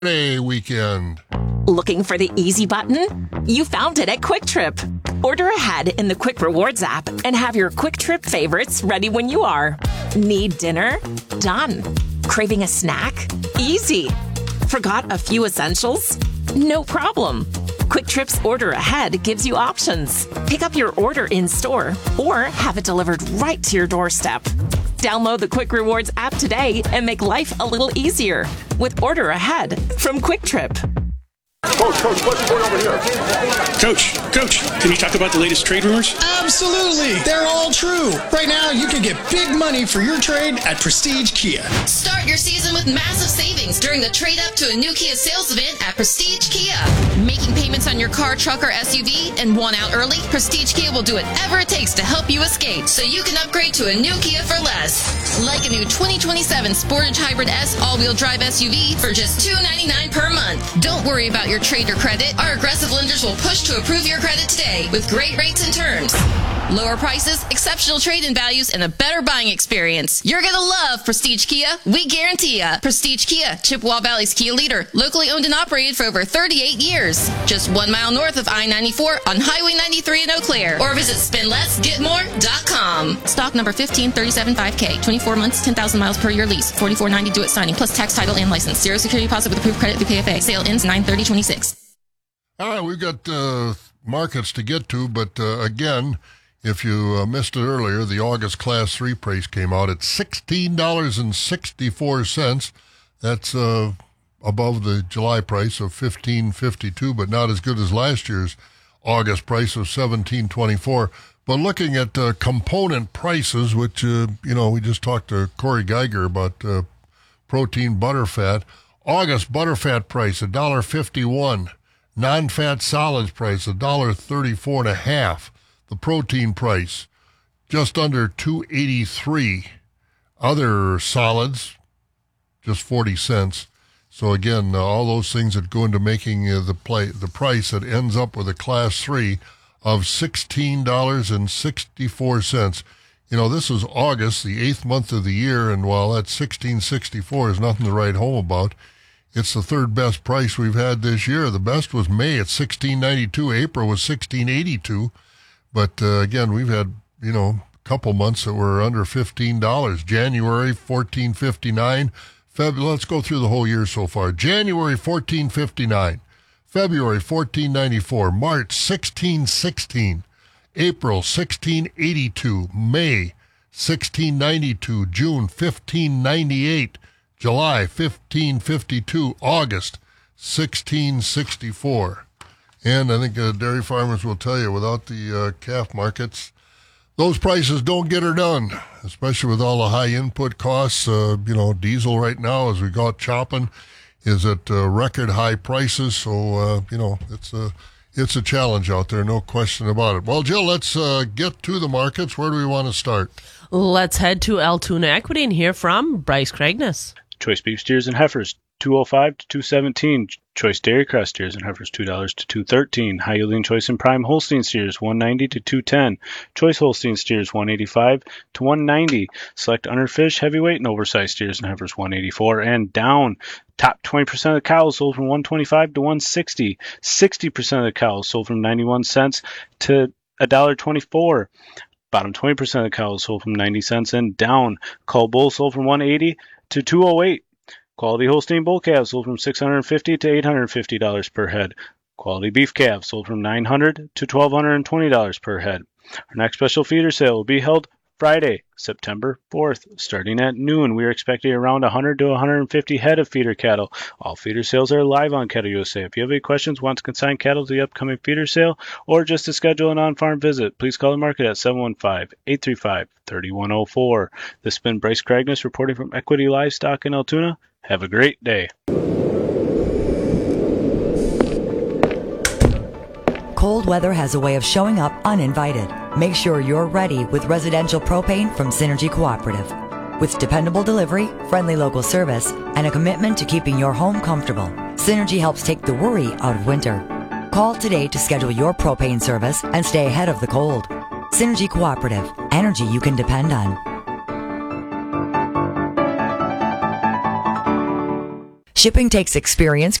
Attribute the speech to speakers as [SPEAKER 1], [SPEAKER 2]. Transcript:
[SPEAKER 1] Day weekend.
[SPEAKER 2] Looking for the easy button? You found it at Quick Trip. Order ahead in the Quick Rewards app and have your Quick Trip favorites ready when you are. Need dinner? Done. Craving a snack? Easy. Forgot a few essentials? No problem. Quick Trip's Order Ahead gives you options. Pick up your order in store or have it delivered right to your doorstep. Download the Quick Rewards app today and make life a little easier with Order Ahead from Quick Trip.
[SPEAKER 3] Coach, what's going over here?
[SPEAKER 4] Coach, can you talk about the latest trade rumors?
[SPEAKER 5] Absolutely. They're all true. Right now, you can get big money for your trade at Prestige Kia.
[SPEAKER 6] Start your season with massive savings during the trade up to a new Kia sales event at Prestige Kia. Making payments on your car, truck, or SUV and want out early? Prestige Kia will do whatever it takes to help you escape so you can upgrade to a new Kia for less. Like a new 2027 Sportage Hybrid S all-wheel drive SUV for just $299 per month. Don't worry about your trade or credit. Our aggressive lenders will push to approve your credit today with great rates and terms. Lower prices, exceptional trade-in values, and a better buying experience. You're going to love Prestige Kia. We guarantee ya. Prestige Kia, Chippewa Valley's Kia leader. Locally owned and operated for over 38 years. Just 1 mile north of I-94 on Highway 93 in Eau Claire. Or visit spendlessgetmore.com. Stock number 15375K. 24 months, 10,000 miles per year lease. $44.90 due at signing, plus tax, title, and license. Zero security deposit with approved credit through KFA. Sale ends 9/30/26.
[SPEAKER 1] All right, we've got markets to get to, but again, if you missed it earlier, the August Class 3 price came out at $16.64. That's above the July price of $15.52, but not as good as last year's August price of $17.24. But looking at component prices, which, we just talked to Corey Geiger about protein butterfat. August butterfat price, $1.51. Non-fat solids price, $1.34.5. The protein price, just under $2.83. Other solids, just 40 cents. So again, all those things that go into making the price that ends up with a Class 3 of $16.64. This is August, the 8th month of the year, and while that $16.64 is nothing to write home about, it's the third best price we've had this year. The best was May at $16.92. April was $16.82. But again, we've had, a couple months that were under $15. January, $14.59. Let's go through the whole year so far. January, $14.59. February, $14.94. March, $16.16. April, $16.82. May, $16.92. June, $15.98. July, $15.52. August, $16.64. And I think dairy farmers will tell you, without the calf markets, those prices don't get her done, especially with all the high input costs. Diesel right now, as we go out chopping, is at record high prices. So, it's a challenge out there, no question about it. Well, Jill, let's get to the markets. Where do we want to start?
[SPEAKER 7] Let's head to Altoona Equity and hear from Bryce Cragness.
[SPEAKER 8] Choice beef steers and heifers, $2.05 to $2.17. Choice dairy cross steers and heifers, $2 to $2.13. High yielding choice and prime Holstein steers, $1.90 to $2.10. Choice Holstein steers, $1.85 to $1.90. Select underfish, heavyweight, and oversized steers and heifers, $1.84 and down. Top 20% of the cows sold from $1.25 to $1.60. 60% of the cows sold from 91 cents to $1.24. Bottom 20% of the cows sold from 90 cents and down. Cull bull sold from $180 to $208. Quality Holstein bull calves sold from $650 to $850 per head. Quality beef calves sold from $900 to $1,220 per head. Our next special feeder sale will be held Friday, September 4th, starting at noon. We are expecting around 100 to 150 head of feeder cattle. All feeder sales are live on Cattle USA. If you have any questions, want to consign cattle to the upcoming feeder sale, or just to schedule an on-farm visit, please call the market at 715-835-3104. This has been Bryce Cragness reporting from Equity Livestock in Altoona. Have a great day.
[SPEAKER 9] Cold weather has a way of showing up uninvited. Make sure you're ready with residential propane from Synergy Cooperative. With dependable delivery, friendly local service, and a commitment to keeping your home comfortable, Synergy helps take the worry out of winter. Call today to schedule your propane service and stay ahead of the cold. Synergy Cooperative. Energy you can depend on. Shipping takes experience,